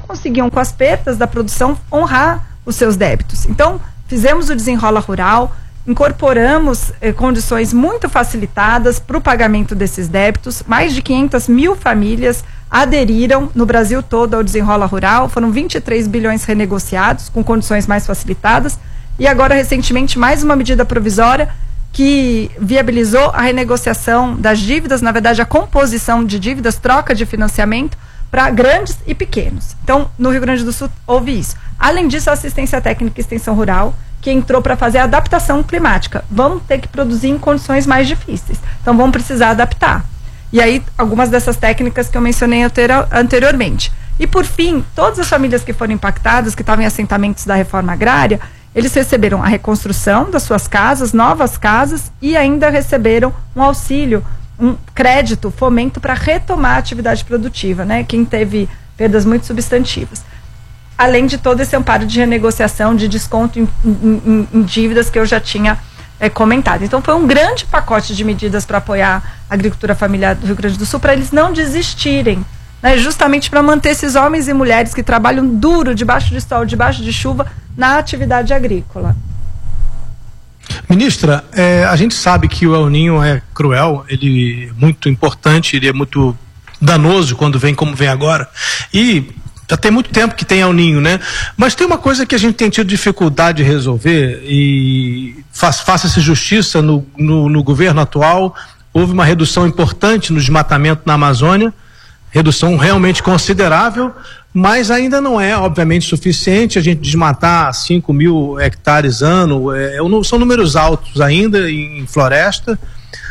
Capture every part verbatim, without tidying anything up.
conseguiam, com as perdas da produção, honrar os seus débitos. Então, fizemos o Desenrola Rural, incorporamos eh, condições muito facilitadas para o pagamento desses débitos. Mais de quinhentas mil famílias aderiram no Brasil todo ao Desenrola Rural. Foram vinte e três bilhões renegociados com condições mais facilitadas. E agora, recentemente, mais uma medida provisória que viabilizou a renegociação das dívidas, na verdade, a composição de dívidas, troca de financiamento para grandes e pequenos. Então, no Rio Grande do Sul, houve isso. Além disso, a assistência técnica e extensão rural, que entrou para fazer a adaptação climática. Vamos ter que produzir em condições mais difíceis. Então, vamos precisar adaptar. E aí, algumas dessas técnicas que eu mencionei anteriormente. E, por fim, todas as famílias que foram impactadas, que estavam em assentamentos da reforma agrária, eles receberam a reconstrução das suas casas, novas casas, e ainda receberam um auxílio, um crédito, fomento para retomar a atividade produtiva, né? Quem teve perdas muito substantivas. Além de todo esse amparo de renegociação, de desconto em, em, em dívidas que eu já tinha é, comentado. Então, foi um grande pacote de medidas para apoiar a agricultura familiar do Rio Grande do Sul, para eles não desistirem, né? Justamente para manter esses homens e mulheres que trabalham duro, debaixo de sol, debaixo de chuva, na atividade agrícola. Ministra, é, a gente sabe que o El Niño é cruel, ele é muito importante, ele é muito danoso quando vem como vem agora. E já tem muito tempo que tem El Niño, né? Mas tem uma coisa que a gente tem tido dificuldade de resolver, e faz, faça-se justiça no, no, no governo atual. Houve uma redução importante no desmatamento na Amazônia, redução realmente considerável, mas ainda não é, obviamente, suficiente. A gente desmatar cinco mil hectares ano, é, são números altos ainda em floresta.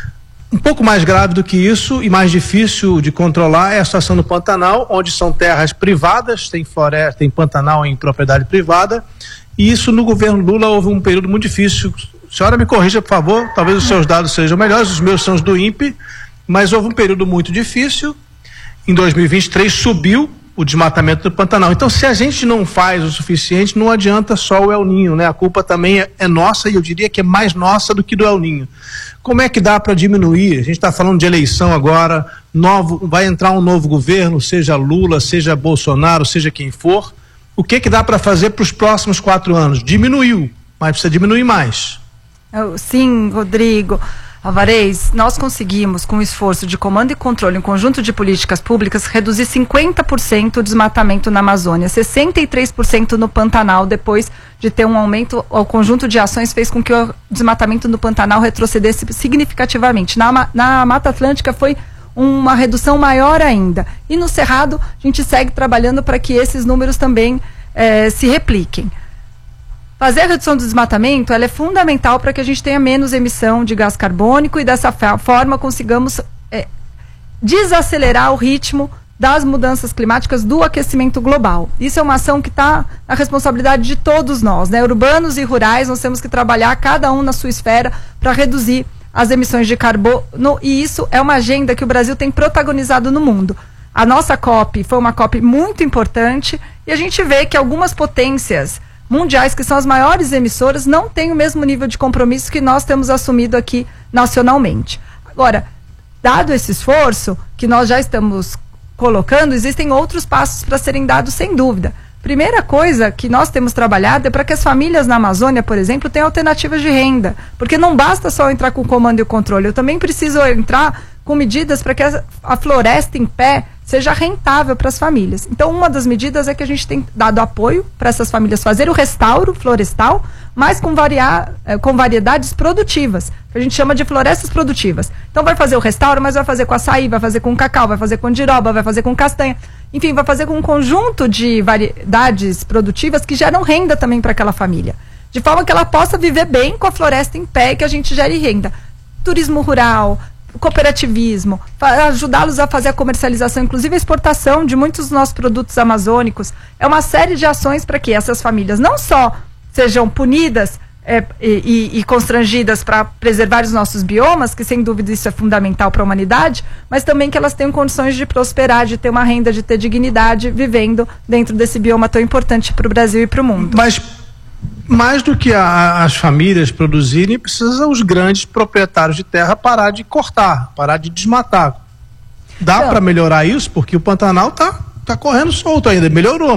Um pouco mais grave do que isso e mais difícil de controlar é a situação no Pantanal, onde são terras privadas, tem floresta, tem Pantanal em propriedade privada, e isso no governo Lula houve um período muito difícil. A senhora me corrija, por favor, talvez os seus dados sejam melhores, os meus são os do INPE, mas houve um período muito difícil. Em dois mil e vinte e três subiu o desmatamento do Pantanal. Então, se a gente não faz o suficiente, não adianta só o El Niño, né? A culpa também é, é nossa, e eu diria que é mais nossa do que do El Niño. Como é que dá para diminuir? A gente está falando de eleição agora, novo, vai entrar um novo governo, seja Lula, seja Bolsonaro, seja quem for. O que que dá para fazer para os próximos quatro anos? Diminuiu, mas precisa diminuir mais. Sim, Rodrigo Alvarez, nós conseguimos, com o esforço de comando e controle em conjunto de políticas públicas, reduzir cinquenta por cento o desmatamento na Amazônia, sessenta e três por cento no Pantanal, depois de ter um aumento. O conjunto de ações fez com que o desmatamento no Pantanal retrocedesse significativamente. Na, na Mata Atlântica foi uma redução maior ainda. E no Cerrado, a gente segue trabalhando para que esses números também eh, se repliquem. Fazer a redução do desmatamento, ela é fundamental para que a gente tenha menos emissão de gás carbônico e dessa forma consigamos é, desacelerar o ritmo das mudanças climáticas, do aquecimento global. Isso é uma ação que está na responsabilidade de todos nós, né? Urbanos e rurais, nós temos que trabalhar cada um na sua esfera para reduzir as emissões de carbono, e isso é uma agenda que o Brasil tem protagonizado no mundo. A nossa COP foi uma COP muito importante, e a gente vê que algumas potências mundiais, que são as maiores emissoras, não têm o mesmo nível de compromisso que nós temos assumido aqui nacionalmente. Agora, dado esse esforço que nós já estamos colocando, existem outros passos para serem dados, sem dúvida. Primeira coisa que nós temos trabalhado é para que as famílias na Amazônia, por exemplo, tenham alternativas de renda, porque não basta só entrar com o comando e o controle, eu também preciso entrar com medidas para que a, a floresta em pé seja rentável para as famílias. Então, uma das medidas é que a gente tem dado apoio para essas famílias fazer o restauro florestal, mas com, variar, com variedades produtivas, que a gente chama de florestas produtivas. Então, vai fazer o restauro, mas vai fazer com açaí, vai fazer com cacau, vai fazer com giroba, vai fazer com castanha. Enfim, vai fazer com um conjunto de variedades produtivas que geram renda também para aquela família. De forma que ela possa viver bem com a floresta em pé e que a gente gere renda. Turismo rural, cooperativismo, ajudá-los a fazer a comercialização, inclusive a exportação de muitos dos nossos produtos amazônicos. É uma série de ações para que essas famílias não só sejam punidas é, e, e constrangidas para preservar os nossos biomas, que sem dúvida isso é fundamental para a humanidade, mas também que elas tenham condições de prosperar, de ter uma renda, de ter dignidade, vivendo dentro desse bioma tão importante para o Brasil e para o mundo. Mas mais do que a, as famílias produzirem, precisa os grandes proprietários de terra parar de cortar, parar de desmatar. Dá então, para melhorar isso? Porque o Pantanal tá, tá correndo solto ainda. Melhorou,